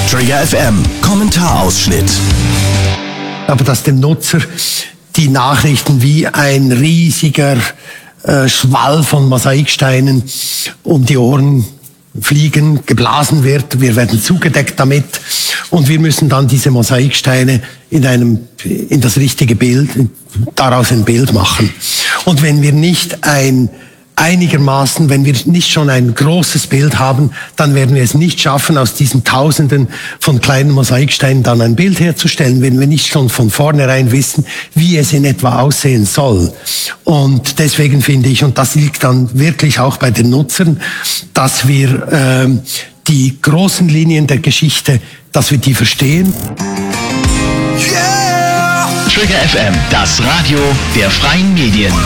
Trigger FM, Kommentarausschnitt. Aber dass dem Nutzer die Nachrichten wie ein riesiger Schwall von Mosaiksteinen um die Ohren fliegen, geblasen wird, wir werden zugedeckt damit und wir müssen dann diese Mosaiksteine in das richtige Bild, daraus ein Bild machen. Und wenn wir nicht wenn wir nicht schon ein großes Bild haben, dann werden wir es nicht schaffen, aus diesen Tausenden von kleinen Mosaiksteinen dann ein Bild herzustellen, wenn wir nicht schon von vornherein wissen, wie es in etwa aussehen soll. Und deswegen finde ich, und das liegt dann wirklich auch bei den Nutzern, dass wir die großen Linien der Geschichte, dass wir die verstehen. Trigger FM, das Radio der freien Medien.